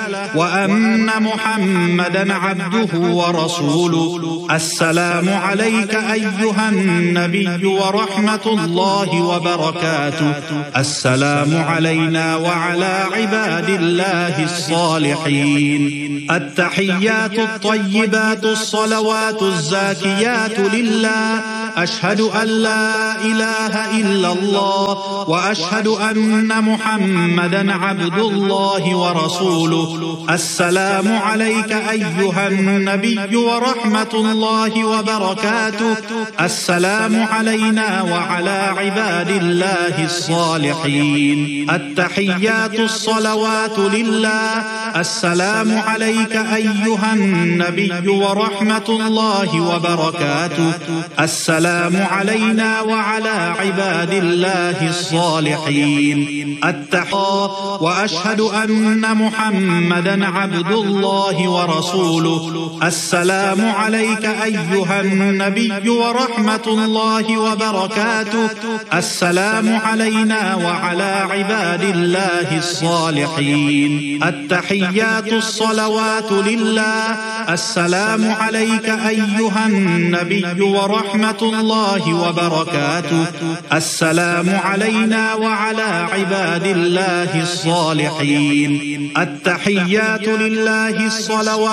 وأن محمدا عبده ورسوله. السلام عليك أيها النبي ورحمة الله وبركاته. السلام علينا وعلى عباد الله الصالحين. التحيات الطيبات الصلوات الزاكيات لله. أشهد أن لا إله إلا الله وأشهد أن محمدا عبد الله ورسوله. السلام عليك أيها النبي ورحمة الله وبركاته. السلام علينا وعلى عباد الله الصالحين. التحيات الصلوات لله. السلام عليك أيها النبي ورحمة الله وبركاته. السلام علينا وعلى عباد الله الصالحين. وأشهد أن محمدا عبد الله ورسوله. السلام عليك أيها النبي ورحمة الله وبركاته. السلام علينا وعلى عباد الله الصالحين. التحيات الصلوات لله. السلام عليك أيها النبي ورحمة الله وبركاته. السلام علينا وعلى عباد الله الصالحين. التحيات لله الصلوات